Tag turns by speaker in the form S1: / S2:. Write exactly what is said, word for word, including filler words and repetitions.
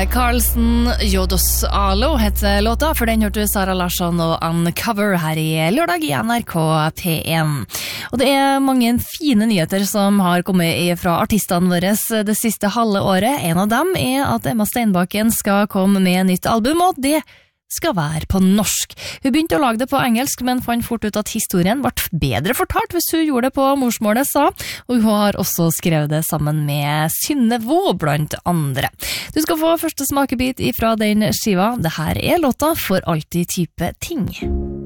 S1: Carlsen Jodos Alo heter låta, for den hørte Sara Larsson og Uncover her i lørdag i N R K P en. Og det er mange fine nyheter som har kommet fra artistene våre det siste halve året. En av dem er at Emma Steinbakken skal komme med nytt album, og det skal være på norsk. Hun begynte å lage det på engelsk, men fant fort ut at historien ble bedre fortalt hvis hun gjorde det på morsmålet, sa. Og hun har også skrevet det sammen med Synne Vå, blant andre. Du skal få første smakebit ifra den skiva. Det her er låta For alltid type ting.